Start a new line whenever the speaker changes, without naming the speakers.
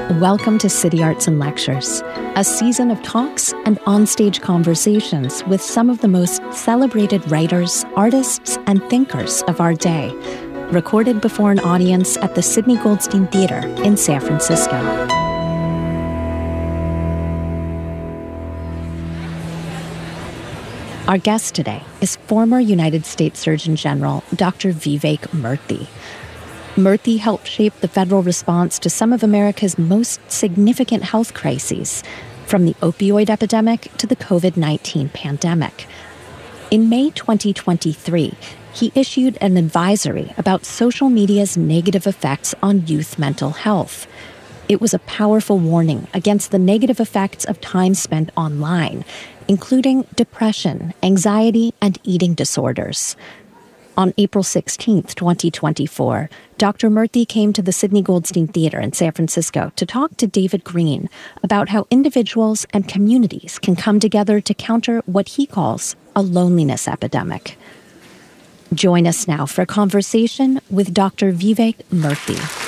Welcome to City Arts and Lectures, a season of talks and onstage conversations with some of the most celebrated writers, artists, and thinkers of our day, recorded before an audience at the Sidney Goldstein Theater in San Francisco. Our guest today is former United States Surgeon General Dr. Vivek Murthy. Murthy helped shape the federal response to some of America's most significant health crises, from the opioid epidemic to the COVID-19 pandemic. In May 2023, he issued an advisory about social media's negative effects on youth mental health. It was a powerful warning against the negative effects of time spent online, including depression, anxiety, and eating disorders. On April 16, 2024, Dr. Murthy came to the Sidney Goldstein Theater in San Francisco to talk to David Green about how individuals and communities can come together to counter what he calls a loneliness epidemic. Join us now for a conversation with Dr. Vivek Murthy.